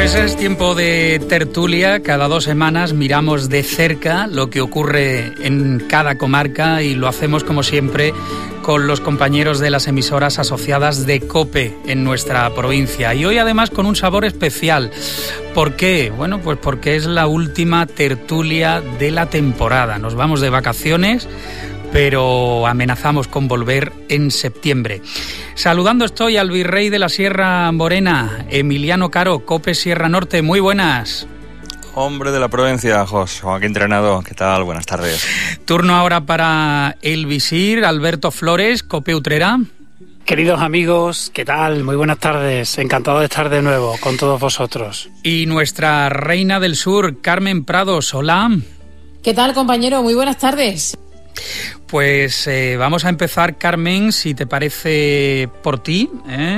Pues es tiempo de tertulia. Cada 2 semanas miramos de cerca lo que ocurre en cada comarca y lo hacemos como siempre con los compañeros de las emisoras asociadas de COPE en nuestra provincia. Y hoy además con un sabor especial. ¿Por qué? Bueno, pues porque es la última tertulia de la temporada. Nos vamos de vacaciones, pero amenazamos con volver en septiembre. Saludando estoy al virrey de la Sierra Morena, Emiliano Caro, COPE Sierra Norte. Muy buenas. Hombre de la provincia, Joaquín Trenado, ¿qué tal? Buenas tardes. Turno ahora para el visir, Alberto Flores, COPE Utrera. Queridos amigos, ¿qué tal? Muy buenas tardes. Encantado de estar de nuevo con todos vosotros. Y nuestra reina del sur, Carmen Prados. Hola. ¿Qué tal, compañero? Muy buenas tardes. Pues vamos a empezar, Carmen, si te parece, por ti,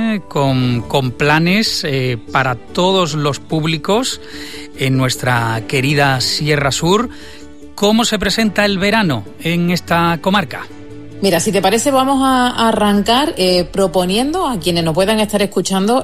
con planes para todos los públicos en nuestra querida Sierra Sur. ¿Cómo se presenta el verano en esta comarca? Mira, si te parece, vamos a arrancar proponiendo a quienes nos puedan estar escuchando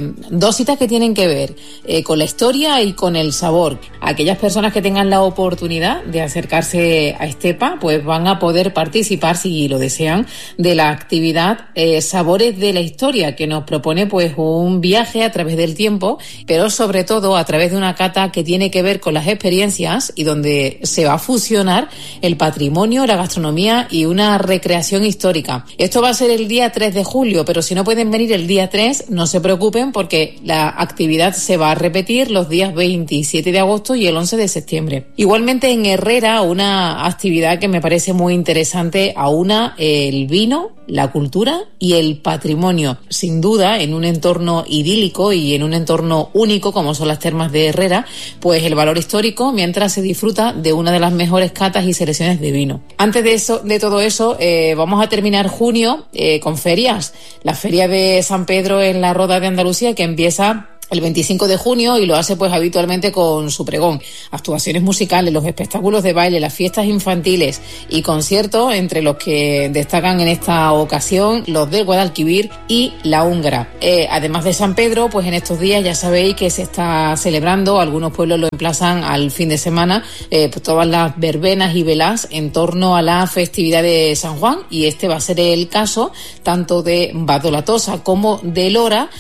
2 citas que tienen que ver con la historia y con el sabor. Aquellas personas que tengan la oportunidad de acercarse a Estepa, pues van a poder participar, si lo desean, de la actividad Sabores de la Historia, que nos propone pues un viaje a través del tiempo, pero sobre todo a través de una cata que tiene que ver con las experiencias y donde se va a fusionar el patrimonio, la gastronomía y una recreación histórica. Esto va a ser el día 3 de julio, pero si no pueden venir el día 3, no se preocupen porque la actividad se va a repetir los días 27 de agosto y el 11 de septiembre. Igualmente en Herrera, una actividad que me parece muy interesante, aúna el vino, la cultura y el patrimonio. Sin duda, en un entorno idílico y en un entorno único como son las termas de Herrera, pues el valor histórico mientras se disfruta de una de las mejores catas y selecciones de vino. Antes de todo eso, vamos a terminar junio con ferias. La feria de San Pedro en la Roda de Andalucía, que empieza el 25 de junio y lo hace pues habitualmente con su pregón, actuaciones musicales, los espectáculos de baile, las fiestas infantiles y conciertos, entre los que destacan en esta ocasión los del Guadalquivir y la Húngara. Además de San Pedro, pues en estos días ya sabéis que se está celebrando, algunos pueblos lo emplazan al fin de semana, pues todas las verbenas y velas en torno a la festividad de San Juan, y este va a ser el caso tanto de Badolatosa como de Lora,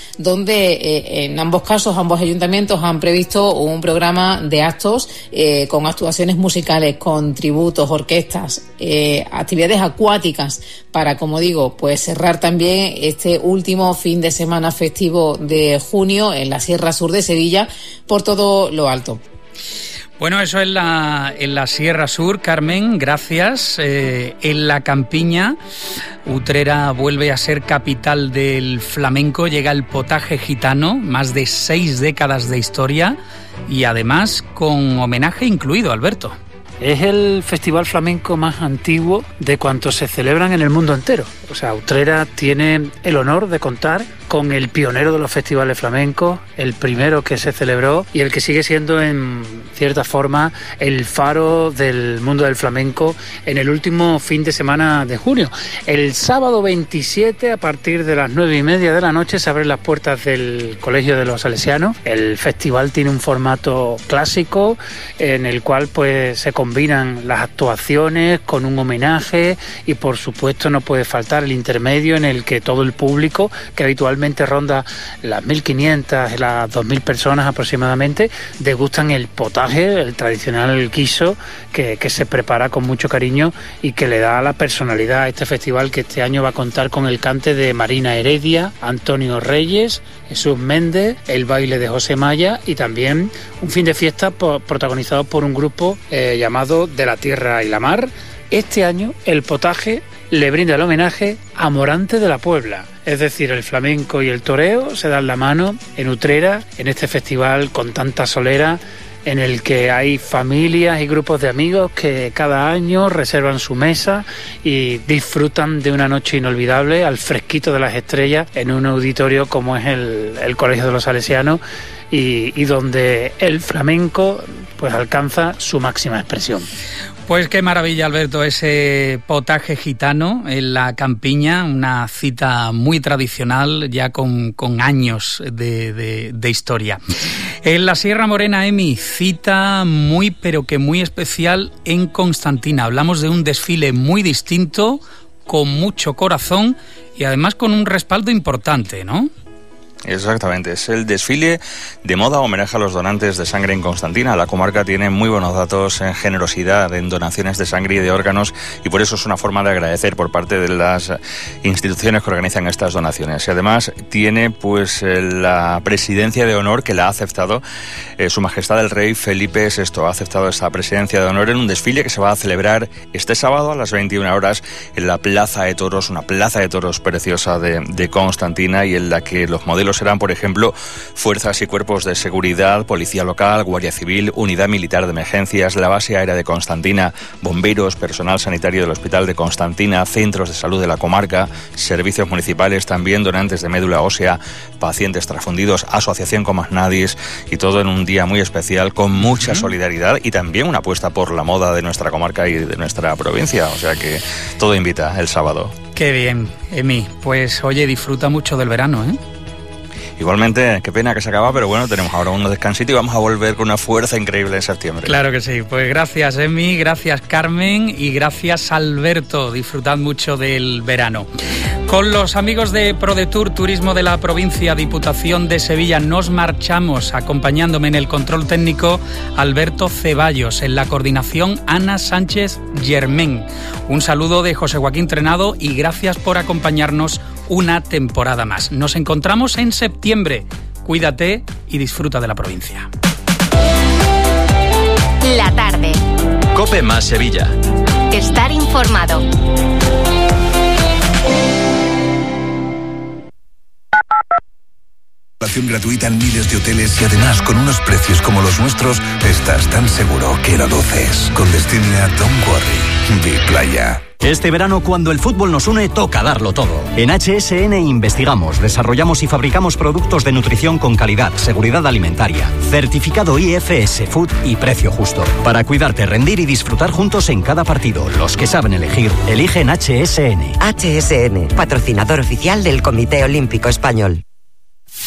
donde en ambos casos, ambos ayuntamientos han previsto un programa de actos con actuaciones musicales, con tributos, orquestas, actividades acuáticas para, como digo, pues cerrar también este último fin de semana festivo de junio en la Sierra Sur de Sevilla por todo lo alto. Bueno, eso en la Sierra Sur, Carmen, gracias. En la campiña, Utrera vuelve a ser capital del flamenco, llega el potaje gitano, más de 6 décadas de historia y además con homenaje incluido, Alberto. Es el festival flamenco más antiguo de cuantos se celebran en el mundo entero. O sea, Utrera tiene el honor de contar con el pionero de los festivales flamencos, el primero que se celebró y el que sigue siendo en cierta forma el faro del mundo del flamenco en el último fin de semana de junio. El sábado 27, a partir de las 9:30 de la noche, se abren las puertas del Colegio de los Salesianos. El festival tiene un formato clásico en el cual pues se combinan las actuaciones con un homenaje y por supuesto no puede faltar el intermedio en el que todo el público, que habitualmente ronda las 1.500, las 2.000 personas aproximadamente, degustan el potaje, el tradicional guiso que se prepara con mucho cariño y que le da la personalidad a este festival, que este año va a contar con el cante de Marina Heredia, Antonio Reyes, Jesús Méndez, el baile de José Maya y también un fin de fiesta protagonizado por un grupo llamado De la Tierra y la Mar. Este año el potaje le brinda el homenaje a Morante de la Puebla. Es decir, el flamenco y el toreo se dan la mano en Utrera, en este festival con tanta solera, en el que hay familias y grupos de amigos que cada año reservan su mesa y disfrutan de una noche inolvidable al fresquito de las estrellas en un auditorio como es el Colegio de los Salesianos, y donde el flamenco pues alcanza su máxima expresión. Pues qué maravilla, Alberto, ese potaje gitano en la campiña, una cita muy tradicional, ya con años de historia. En la Sierra Morena, Emi, cita muy pero que muy especial en Constantina. Hablamos de un desfile muy distinto, con mucho corazón y además con un respaldo importante, ¿no? Exactamente, es el desfile de moda homenaje a los donantes de sangre en Constantina. La comarca tiene muy buenos datos en generosidad, en donaciones de sangre y de órganos, y por eso es una forma de agradecer por parte de las instituciones que organizan estas donaciones. Y además tiene pues la presidencia de honor que la ha aceptado Su Majestad el Rey Felipe VI. Ha aceptado esta presidencia de honor en un desfile que se va a celebrar este sábado a las 21 horas en la Plaza de Toros, una plaza de toros preciosa de Constantina, y en la que los modelos serán, por ejemplo, fuerzas y cuerpos de seguridad, policía local, guardia civil, unidad militar de emergencias, la base aérea de Constantina, bomberos, personal sanitario del Hospital de Constantina, centros de salud de la comarca, servicios municipales, también donantes de médula ósea, pacientes transfundidos, asociación Comas Nadis, y todo en un día muy especial con mucha solidaridad y también una apuesta por la moda de nuestra comarca y de nuestra provincia. O sea que todo invita el sábado. Qué bien, Emi. Pues oye, disfruta mucho del verano, ¿eh? Igualmente, qué pena que se acaba, pero bueno, tenemos ahora un descansito y vamos a volver con una fuerza increíble en septiembre. Claro que sí. Pues gracias, Emi, gracias, Carmen, y gracias, Alberto. Disfrutad mucho del verano. Con los amigos de ProDetour Turismo de la provincia, Diputación de Sevilla, nos marchamos, acompañándome en el control técnico Alberto Ceballos, en la coordinación Ana Sánchez Germén. Un saludo de José Joaquín Trenado y gracias por acompañarnos una temporada más. Nos encontramos en septiembre. Cuídate y disfruta de la provincia. La tarde. COPE más Sevilla. Estar informado. Gratuita en miles de hoteles y además con unos precios como los nuestros, estás tan seguro que la luces. Con Destinia, don't worry. Be Playa. Este verano, cuando el fútbol nos une, toca darlo todo. En HSN investigamos, desarrollamos y fabricamos productos de nutrición con calidad, seguridad alimentaria, certificado IFS Food y precio justo. Para cuidarte, rendir y disfrutar juntos en cada partido. Los que saben elegir, eligen HSN. HSN, patrocinador oficial del Comité Olímpico Español.